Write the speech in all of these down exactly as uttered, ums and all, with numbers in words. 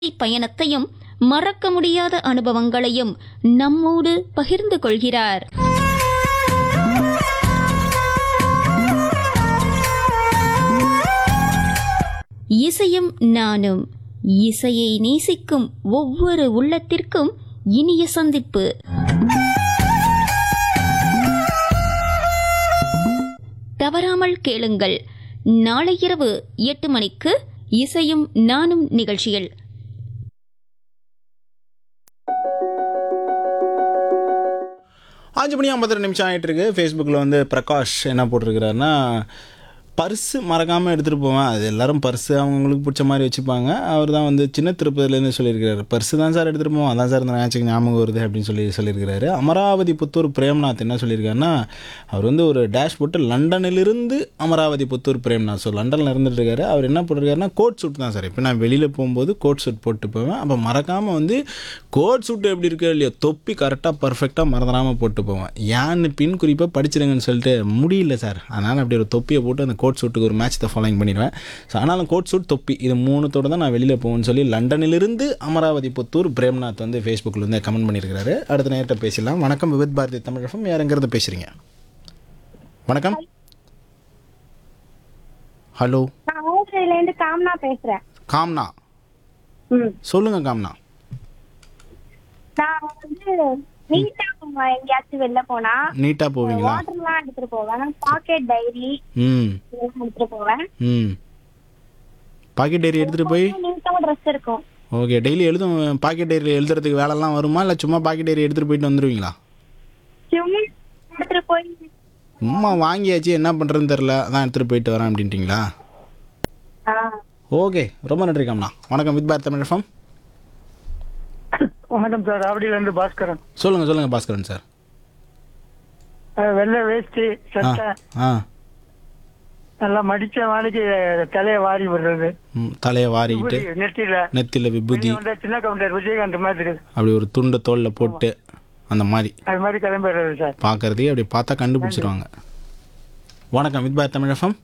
பயணத்தையும் மறக்க முடியாத அனுபவங்களையும் நம்மோடு பகிர்ந்து கொள்கிறார். இசையும் நானும், இசையை நேசிக்கும் ஒவ்வொரு உள்ளத்திற்கும் இனிய சந்திப்பு. தவறாமல் கேளுங்கள். நாளை இரவு எட்டு மணிக்கு இசையும் நானும் நிகழ்ச்சியில். அஞ்சு மணி ஐம்பத்தி ரெண்டு நிமிஷம் ஆகிட்டு இருக்கு. ஃபேஸ்புக்கில் வந்து பிரகாஷ் என்ன போட்டிருக்கிறாருன்னா, பர்ஸு மறக்காமல் எடுத்துகிட்டு போவேன். அது எல்லோரும் பர்ஸு அவங்களுக்கு பிடிச்ச மாதிரி வச்சுப்பாங்க. அவர் தான் வந்து சின்ன திருப்பதிலேருந்து சொல்லியிருக்கிறாரு, பர்ஸு தான் சார் எடுத்துகிட்டு போவோம், அதான் சார் இந்த ஞாயிற்றுக்கு ஞாபகம் வருது அப்படின்னு சொல்லி சொல்லியிருக்கிறாரு. அமராவதி புத்தூர் பிரேம்நாத் என்ன சொல்லியிருக்காருன்னா, அவர் வந்து ஒரு டேஷ் போட்டு லண்டனிலிருந்து அமராவதி புத்தூர் பிரேம்நாத், ஸோ லண்டனில் இருந்துட்டு இருக்காரு. அவர் என்ன போட்டிருக்காருன்னா, கோட் சூட் தான் சார். இப்போ நான் வெளியில் போகும்போது கோட் சூட் போட்டு போவேன். அப்போ மறக்காமல் வந்து கோட் சூட்டு எப்படி இருக்கு இல்லையோ, தொப்பி கரெக்டாக பர்ஃபெக்டாக மறந்துடாமல் போட்டு போவேன். ஏன்னு பின் குறிப்பாக படிச்சிடுங்கன்னு சொல்லிட்டு முடியல சார், அதனால் அப்படி ஒரு தொப்பியை போட்டு அந்த கோட் சூட்டுக்கு ஒரு மேட்ச் தான் ஃபாலோயிங் பண்ணிடுவேன். ஸோ ஆனாலும் கோட் சூட் தொப்பி இது மூணுத்தோடு தான் நான் வெளியில் போவேன்னு சொல்லி லண்டனிலிருந்து அமராவதி புத்தூர் பிரேம்நாத் வந்து ஃபேஸ்புக்கில் வந்து கமெண்ட் பண்ணியிருக்கிறாரு. அடுத்த நேரத்தை பேசலாம். வணக்கம், விவித் பாரதி தமிழ் எஃப்எம். யாருங்கிறத பேசுகிறீங்க? வணக்கம். ஹலோ, காம்னா பேசுறேன். காம்னா, சொல்லுங்க காம்னா. நான் வந்து நீட்டா போவேன். எங்கேயாச்சும் வெளில போனா நீட்டா போவீங்களா? வாட்டர்லாம் எடுத்துட்டு போவேன். பாக்கெட் டைரி ம் எடுத்துட்டு போவேன். ம் பாக்கெட் டைரி எடுத்துகிட்டு போய் நீட்டா ட்ரெஸ் இருக்கும். ஓகே, டெய்லி எழுதும். பாக்கெட் டைரியில் எழுதுறதுக்கு வேலைலாம் வருமா, இல்லை சும்மா பாக்கெட் டைரி எடுத்துகிட்டு போயிட்டு வந்துடுவீங்களா? சும்மா எடுத்துட்டு போய் சும்மா வாங்கியாச்சு, என்ன பண்ணுறதுன்னு தெரில, அதான் எடுத்துகிட்டு போயிட்டு வரேன் அப்படின்ட்டிங்களா? ஓகே, ரொம்ப நன்றி காம்னா. வணக்கம், வித் பாரத் தமிழ் எஃப்எம். வணக்கம் சார், ஆவடியிலேருந்து பாஸ்கரன். சொல்லுங்கள் சொல்லுங்கள் பாஸ்கரன் சார். வெள்ளை வேஷ்டி சட்டை ஆ நல்லா மடிச்ச மாதிரி தலையை வாரி விடுறது, ம் தலையை வாரிக்கிட்டு நெத்தியில நெத்தியில் விபூதி, சின்ன கவுண்டர் விஜயகாந்த் மாதிரி அப்படி ஒரு துண்டு தோலில் போட்டு அந்த மாதிரி அது மாதிரி கிளம்பிடுறது சார். பார்க்குறதே அப்படி பார்த்தா கண்டுபிடிச்சிருவாங்க. வணக்கம், வித் பாரத் தமிழ் எஃப்எம்.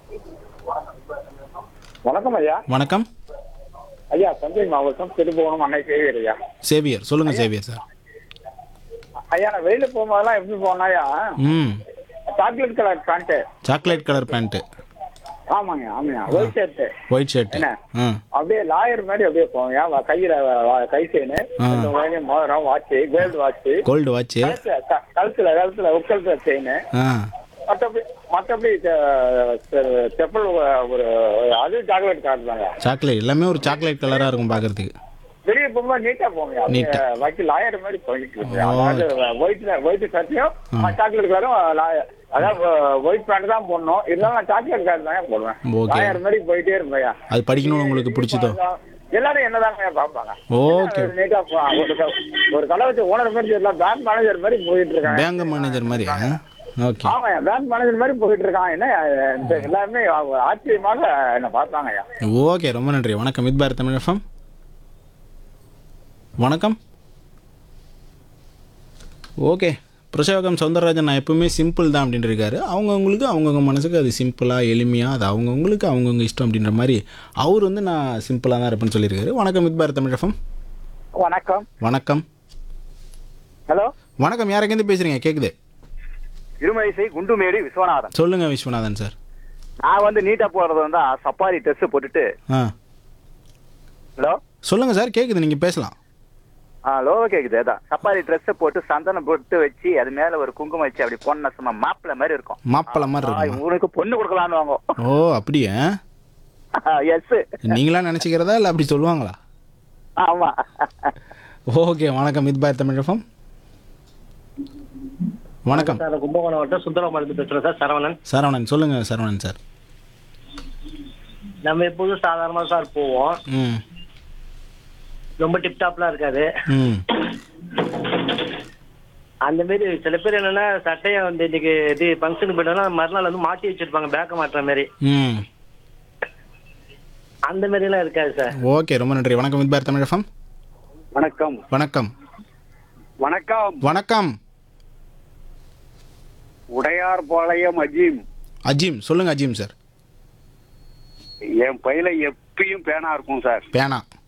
வணக்கம் ஐயா. வணக்கம் ஐயா, தஞ்சை மாவட்டம் திருபுவனம் அன்னை சேவியர் ஐயா. சேவியர், சொல்லுங்கள் சேவியர் சார். ஐயா, நான் வெளியில போகும்போதெல்லாம் எப்படி போனாயா, ம் chocolate colour pant. Chocolate colour pant. ஆமாங்க ஆமாங்க. White shirt. White shirt. என்ன ம் அப்படியே லாயர் மாதிரி அப்படியே போவேன். ஏன் கையில வ- கை செயின், மோதிரம், watch, gold watch, gold watch. கழுத்துல க- கழுத்துல கழுத்துல உட்கழுத்துல செயின். ஆ மற்றபடி மற்றபடி செப்பல் ஒரு அது சாக்லேட் கலர் தாங்க. சாக்லேட் எல்லாமே ஒரு சாக்லேட் கலராக இருக்கும் பார்க்குறதுக்கு. வெளியே போகும்போது நீட்டா போங்க. நீட்டா. வக்கி லாயர் மாதிரி போயிட்டு இருக்கு. அதாவது ஒயிட் ஒயிட் ஷர்ட்டையும் சாக்லேட் கலரும் லாயர், அதாவது ஒயிட் பேண்ட் தான் போடணும். இருந்தாலும் நான் சாக்லேட் கலர் தான் போடுவேன். ஓகே. லாயர் மாதிரி போயிட்டே இருப்பேன். அது படிக்கணும்னு உங்களுக்கு பிடிச்சதோ? எல்லாரும் என்னதாங்க பார்ப்பாங்க. ஓகே. நீட்டா போ- ஒரு க- ஒரு கடை வச்சு ஓனர் மாதிரி தெரியல, பேங்க் மேனேஜர் மாதிரி போயிட்டு இருக்காங்க. பேங்க் மேனேஜர் மாதிரி. ஓகே. ஆமா, பேங்க் மேனேஜர் மாதிரி போயிட்டு இருக்கான். என்ன இந்த எல்லாருமே ஆச்சரியமாக என்ன பார்த்தாங்க. ஓகே, ரொம்ப நன்றி. வணக்கம், வித் பாரத் தமிழ் எஃப்எம். வணக்கம். ஓகே, பிரசவகம் சௌந்தரராஜன் நான் எப்பவுமே சிம்பிள் தான் அப்படின்ட்டு இருக்காரு. அவங்கவுங்களுக்கு அவங்கவுங்க மனசுக்கு அது சிம்பிளாக எளிமையாக, அது அவங்கவுங்களுக்கு அவங்கவுங்க இஷ்டம் அப்படின்ற மாதிரி அவர் வந்து நான் சிம்பிளாக தான் இருப்பேன்னு சொல்லியிருக்காரு. வணக்கம், வித் பாரத் தமிழ் எஃப்எம். வணக்கம். வணக்கம். ஹலோ, வணக்கம், யாருக்கேருந்து பேசுகிறீங்க? கேட்குது. இருமயிசை குண்டுமேடு விஸ்வநாதன். சொல்லுங்கள் விஸ்வநாதன் சார். நான் வந்து நீட்டா போறது வந்து சப்பாரி ட்ரெஸ் போட்டுட்டு. ஆ ஹலோ, சொல்லுங்கள் சார், கேட்குது, நீங்கள் பேசலாம். ஆ லோ கேக்குது. அதான் சப்பாரி ட்ரெஸ் போட்டு சந்தனம் போட்டு வச்சு அது மேல ஒரு குங்குமம் வச்சு அப்படி பொண்ணு சும்மா மாப்பிள்ள மாதிரி இருக்கும். மாப்பிள்ளை மாதிரி ஆ, இருக்கும். உனக்கு பொண்ணு கொடுக்கலான்னு வாங்க. ஓ அப்படியே? எஸ். நீங்களா நினச்சிக்கிறதா இல்லை அப்படி சொல்லுவாங்களா? ஆமா. ஓகே, வணக்கம், வித் பாரத் தமிழ் எஃப்எம். வணக்கம் சார், கும்பகோணம் வட்டம் சுந்தரமாலிருந்து பேசுறேன் சார். சரவணன். சரவணன், சொல்லுங்கள் சரவணன் சார். நம்ம எப்போதும் சாதாரணமா சார் போவோம். ம் ரொம்ப டிப்டாப்லாம் இருக்காது. ம் அந்த மாதிரி சில பேர் என்னன்னா சட்டையை வந்து இன்னைக்கு இது ஃபங்க்ஷனுக்கு போயிட்டோம்னா மறுநாள் வந்து மாட்டி வச்சிருப்பாங்க, பேக்க மாட்டுற மாதிரி. ம் அந்த மாதிரி எல்லாம் இருக்காது சார். ஓகே, ரொம்ப நன்றி. வணக்கம், வித் பாரத் தமிழ் எஃப்எம். வணக்கம். வணக்கம். வணக்கம். வணக்கம். உடையார்பாளையம் அஜீம். அஜீம், சொல்லுங்க அஜீம் சார். என் பையில எப்பயும் பேனா இருக்கும் சார். பேனா.